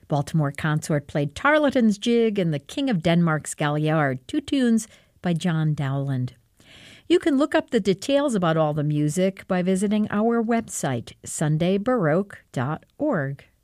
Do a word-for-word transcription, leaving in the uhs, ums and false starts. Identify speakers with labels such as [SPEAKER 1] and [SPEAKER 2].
[SPEAKER 1] Baltimore Consort played Tarleton's Jig and the King of Denmark's Galliard, two tunes by John Dowland. You can look up the details about all the music by visiting our website, sunday baroque dot org.